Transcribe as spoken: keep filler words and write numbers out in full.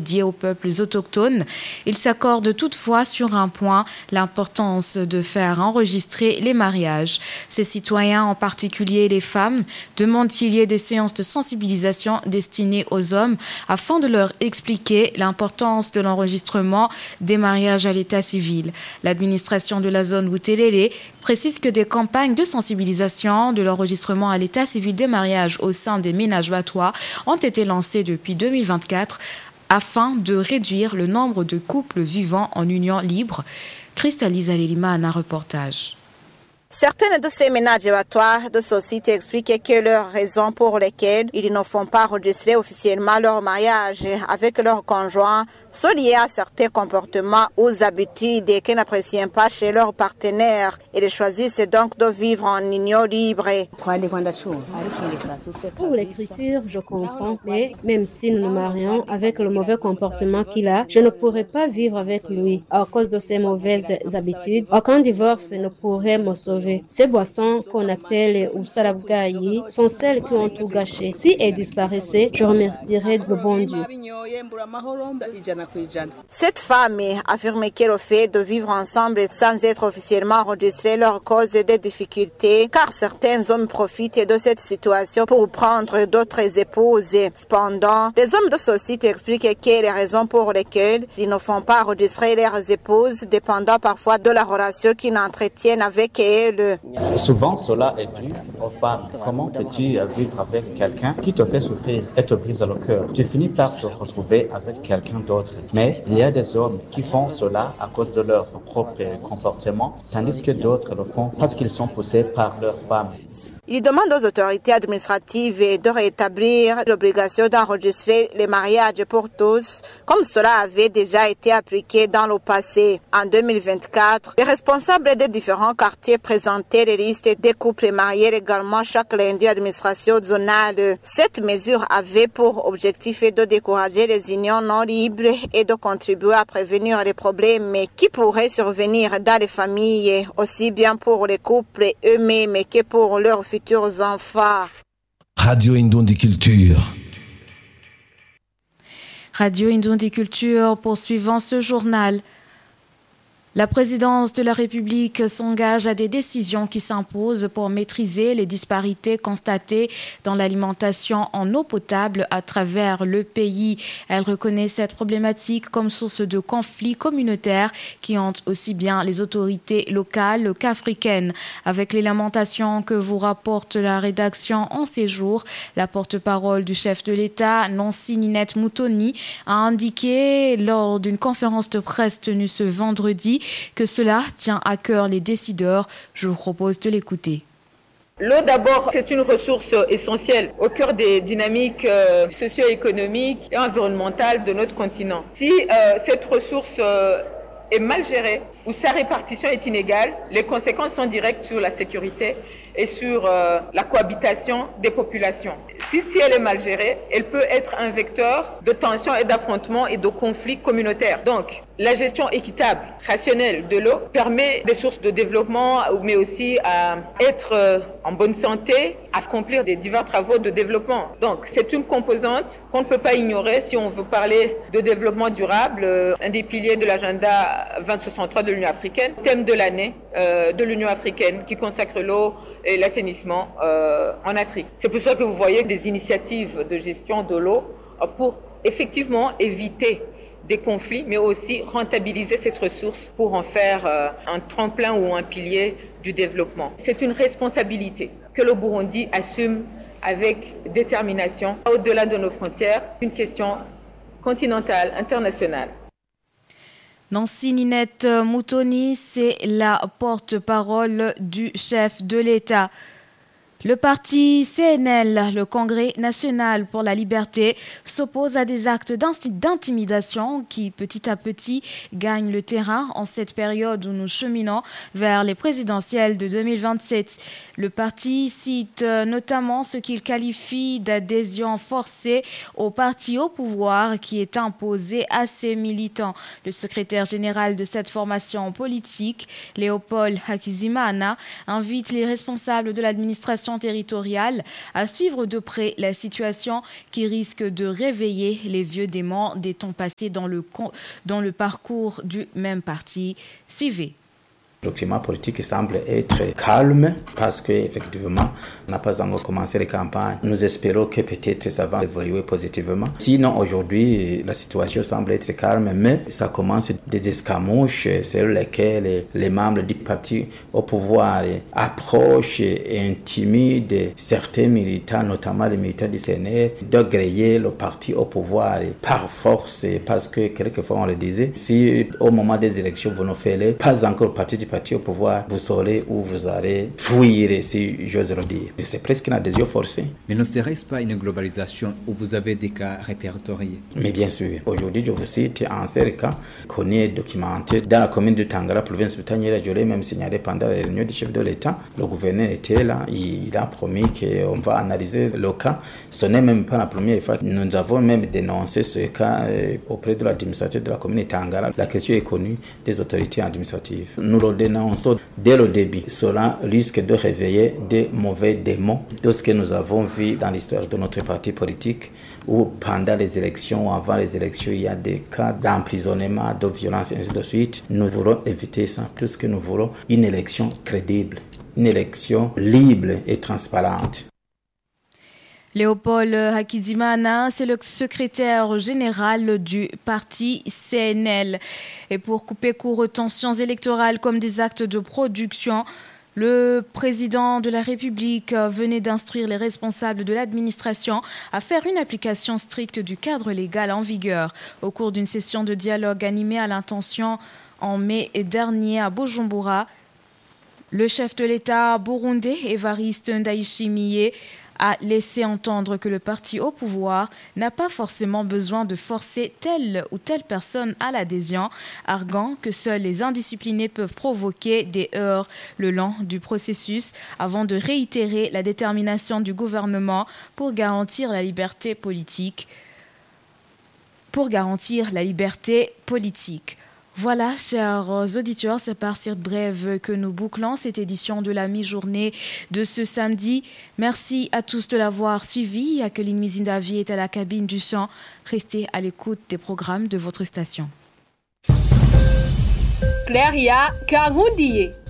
dédié aux peuples autochtones. Ils s'accordent toutefois sur un point, l'importance de faire enregistrer les mariages. Ces citoyens, en particulier les femmes, demandent qu'il y ait des séances de sensibilisation destinées aux hommes afin de leur expliquer l'importance de l'enregistrement des mariages à l'état civil. L'administration de la zone Boutelélé précise que des campagnes de sensibilisation de l'enregistrement à l'état civil des mariages au sein des ménages batois ont été lancées depuis deux mille vingt-quatre afin de réduire le nombre de couples vivant en union libre. Cristalisa Lelima, un reportage. Certaines de ces ménages batois de société expliquent que leurs raisons pour lesquelles ils ne font pas enregistrer officiellement leur mariage avec leurs conjoints sont liées à certains comportements ou habitudes qu'ils n'apprécient pas chez leurs partenaires. Ils choisissent donc de vivre en union libre. Pour l'écriture, je comprends, mais même si nous nous marions avec le mauvais comportement qu'il a, je ne pourrais pas vivre avec lui à cause de ses mauvaises habitudes. Aucun divorce ne pourrait me sauver. Ces boissons qu'on appelle Oussalabgayi sont celles qui ont tout gâché. Si elles disparaissaient, je remercierais le bon Dieu. Cette femme affirme que le fait de vivre ensemble sans être officiellement enregistrés leur cause des difficultés, car certains hommes profitent de cette situation pour prendre d'autres épouses. Cependant, les hommes de société expliquent que les raisons pour lesquelles ils ne font pas enregistrer leurs épouses dépendent parfois de la relation qu'ils entretiennent avec elles. Souvent, cela est dû aux femmes. Comment peux-tu vivre avec quelqu'un qui te fait souffrir et te brise le cœur? Tu finis par te retrouver avec quelqu'un d'autre. Mais il y a des hommes qui font cela à cause de leur propre comportement, tandis que d'autres le font parce qu'ils sont poussés par leurs femmes. Il demande aux autorités administratives de rétablir l'obligation d'enregistrer les mariages pour tous, comme cela avait déjà été appliqué dans le passé. En deux mille vingt-quatre, les responsables des différents quartiers présentaient les listes des couples mariés également chaque lundi à l'administration zonale. Cette mesure avait pour objectif de décourager les unions non libres et de contribuer à prévenir les problèmes qui pourraient survenir dans les familles, aussi bien pour les couples eux-mêmes que pour leurs futurs enfants. Radio Indondi Culture. Radio Indondi Culture, poursuivant ce journal. La présidence de la République s'engage à des décisions qui s'imposent pour maîtriser les disparités constatées dans l'alimentation en eau potable à travers le pays. Elle reconnaît cette problématique comme source de conflits communautaires qui hantent aussi bien les autorités locales qu'africaines. Avec les lamentations que vous rapporte la rédaction en ces jours, la porte-parole du chef de l'État, Nancy Ninette Moutonny, a indiqué lors d'une conférence de presse tenue ce vendredi que cela tient à cœur les décideurs. Je vous propose de l'écouter. L'eau d'abord, c'est une ressource essentielle au cœur des dynamiques euh, socio-économiques et environnementales de notre continent. Si euh, cette ressource euh, est mal gérée ou sa répartition est inégale, les conséquences sont directes sur la sécurité et sur euh, la cohabitation des populations. Si, si elle est mal gérée, elle peut être un vecteur de tensions et d'affrontements et de conflits communautaires. Donc, la gestion équitable, rationnelle de l'eau permet des sources de développement, mais aussi à être euh, en bonne santé, à accomplir des divers travaux de développement. Donc, c'est une composante qu'on ne peut pas ignorer si on veut parler de développement durable, euh, un des piliers de l'agenda vingt soixante-trois de l'Union africaine, thème de l'année euh, de l'Union africaine qui consacre l'eau et l'assainissement euh, en Afrique. C'est pour ça que vous voyez des initiatives de gestion de l'eau euh, pour effectivement éviter des conflits, mais aussi rentabiliser cette ressource pour en faire euh, un tremplin ou un pilier du développement. C'est une responsabilité que le Burundi assume avec détermination au-delà de nos frontières, une question continentale, internationale. Nancy Ninette Moutonny, c'est la porte-parole du chef de l'État. Le parti C N L, le Congrès national pour la liberté, s'oppose à des actes d'intimidation qui, petit à petit, gagnent le terrain en cette période où nous cheminons vers les présidentielles de deux mille vingt-sept. Le parti cite notamment ce qu'il qualifie d'adhésion forcée au parti au pouvoir qui est imposé à ses militants. Le secrétaire général de cette formation politique, Léopold Hakizimana, invite les responsables de l'administration administration territoriale à suivre de près la situation qui risque de réveiller les vieux démons des temps passés dans le, dans le parcours du même parti. Suivez. Le climat politique semble être calme parce qu'effectivement, on n'a pas encore commencé les campagnes. Nous espérons que peut-être ça va évoluer positivement. Sinon, aujourd'hui, la situation semble être calme, mais ça commence des escarmouches sur lesquelles les membres du parti au pouvoir approchent et intimident certains militants, notamment les militants du C N R, de griller le parti au pouvoir par force, parce que quelquefois on le disait, si au moment des élections vous ne faites pas encore partie du parti au pouvoir, vous saurez où vous allez fuir, si j'ose le dire. C'est presque une adhésion forcée. Mais ne serait-ce pas une globalisation où vous avez des cas répertoriés? Mais bien sûr. Aujourd'hui, je vous cite un seul cas connu et documenté dans la commune de Tangara, province de Taniela. Je l'ai même signalé pendant la réunion du chef de l'État. Le gouverneur était là. Il a promis qu'on va analyser le cas. Ce n'est même pas la première fois. Nous avons même dénoncé ce cas auprès de l'administration de la commune de Tangara. La question est connue des autorités administratives. Nous le dénonçons dès le début. Cela risque de réveiller des mauvais démons de ce que nous avons vu dans l'histoire de notre parti politique, où pendant les élections ou avant les élections, il y a des cas d'emprisonnement, de violence et ainsi de suite. Nous voulons éviter ça, plus que nous voulons une élection crédible, une élection libre et transparente. Léopold Hakizimana, c'est le secrétaire général du parti C N L. Et pour couper court aux tensions électorales comme des actes de production, le président de la République venait d'instruire les responsables de l'administration à faire une application stricte du cadre légal en vigueur. Au cours d'une session de dialogue animée à l'intention en mai dernier à Bujumbura, le chef de l'État burundais, Evariste Ndayishimiye, a laissé entendre que le parti au pouvoir n'a pas forcément besoin de forcer telle ou telle personne à l'adhésion, arguant que seuls les indisciplinés peuvent provoquer des heurts le long du processus, avant de réitérer la détermination du gouvernement pour garantir la liberté politique. Pour garantir la liberté politique. Voilà, chers auditeurs, c'est par cette brève que nous bouclons cette édition de la mi-journée de ce samedi. Merci à tous de l'avoir suivi. Akeline Mizindavi est à la cabine du son. Restez à l'écoute des programmes de votre station. Claria Karundiye.